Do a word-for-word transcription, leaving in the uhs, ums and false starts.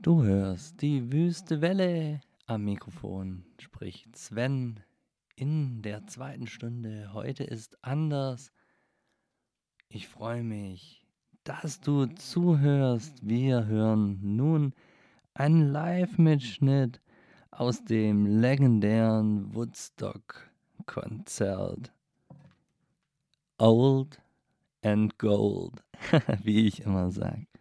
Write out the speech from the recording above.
Du hörst die wüste Welle. Am Mikrofon spricht Sven in der zweiten Stunde. Heute ist anders. Ich freue mich, dass du zuhörst. Wir hören nun einen Live-Mitschnitt aus dem legendären Woodstock-Konzert. Old and Gold, wie ich immer sage.